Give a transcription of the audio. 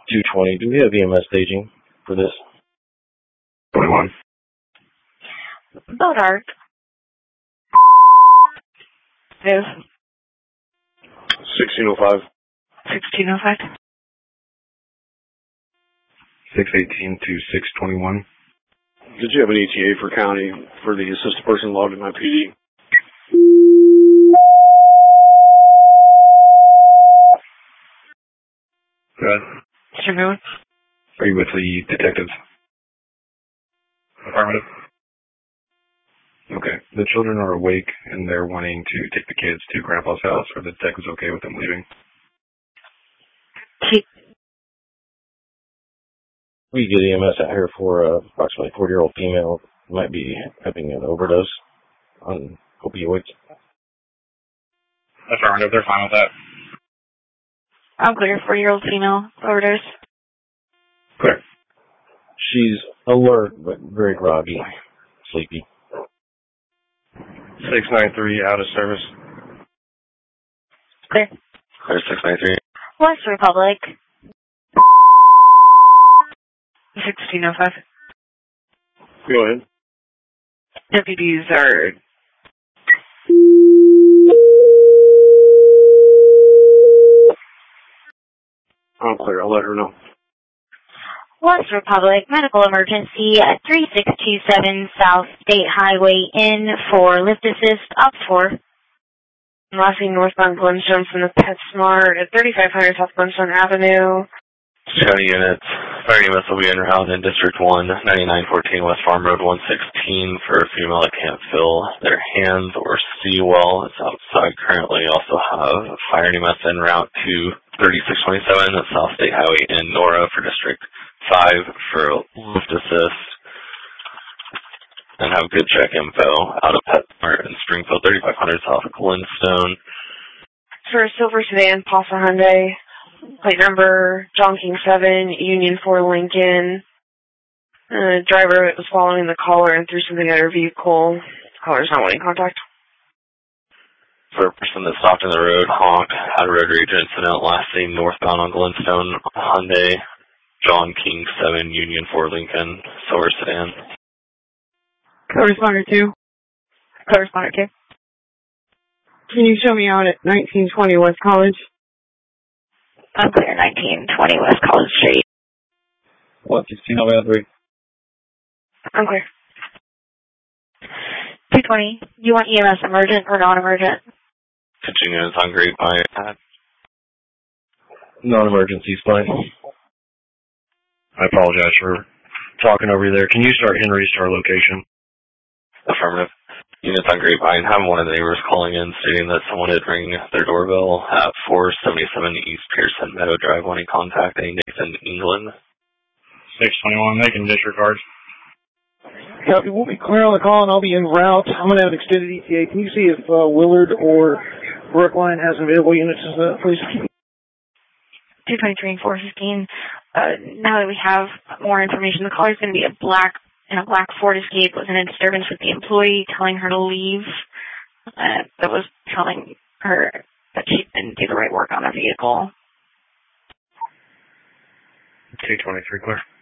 220. Do we have EMS staging for this? 21. Bodart. Yes. 1605. 1605. 618 to 621. Did you have an ETA for county for the assistant person logged in my PD? Good. Mr. Moon? Are you with the detectives? Affirmative. Okay. The children are awake and they're wanting to take the kids to Grandpa's house. Are the detectives okay with them leaving? We get EMS out here for approximately 40-year-old female who might be having an overdose on opioids. Affirmative. They're fine with that. I'm clear. 4-year-old female overdose. Clear. She's alert but very groggy, sleepy. 693 out of service. Clear. Clear 693. West Republic. 1605. Go ahead. Deputies are... I'm clear. I'll let her know. West Republic, medical emergency at 3627 South State Highway in for lift assist up for. Lastly, northbound Glenstone from the PetSmart at 3500 South Glenstone Avenue. County units, fire units will be en route in District 1, 9914 West Farm Road 116 for a female that can't feel their hands or see well. It's outside currently. Also have fire units en route to 3627 at South State Highway in Nora for District 5 for lift assist. And have good check info out of PetSmart in Springfield, 3500 South Glenstone. For a silver sedan, Pasa Hyundai. Plate number, John King 7, Union 4 Lincoln. Driver was following the caller and threw something at her vehicle. Caller's not wanting contact. For a person that stopped in the road, honked, had a road rage incident, last seen northbound on Glenstone, Hyundai, John King 7, Union 4 Lincoln, silver sedan. Co-responder 2. Co-responder 2. Can you show me out at 1920 West College? I'm clear, 1920 West College Street. 116 I'm clear. 220. You want EMS emergent or non-emergent? Pitching units on Grapevine. Non-emergency's fine. I apologize for talking over you there. Can you start Henry's to our location? Affirmative. Units on Grapevine have one of the neighbors calling in stating that someone did ring their doorbell at 477 East Pearson Meadow Drive wanting contact a Nathan England. 621, they can disregard. Copy. We'll be clear on the call and I'll be en route. I'm going to have an extended ETA. Can you see if Willard or Brookline has available units, please? 223 and 415. Now that we have more information, the caller's going to be a black Ford Escape was in a disturbance with the employee telling her to leave. That was telling her that she didn't do the right work on her vehicle. 223, clear.